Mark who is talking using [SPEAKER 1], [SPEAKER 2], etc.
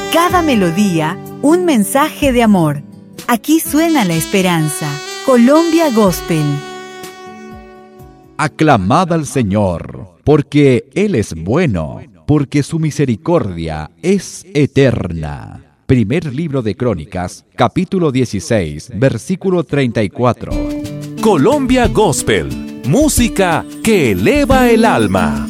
[SPEAKER 1] Cada melodía, un mensaje de amor. Aquí suena la esperanza. Colombia Gospel.
[SPEAKER 2] Aclamad al Señor, porque Él es bueno, porque su misericordia es eterna. Primer libro de Crónicas, capítulo 16, versículo 34.
[SPEAKER 3] Colombia Gospel, música que eleva el alma.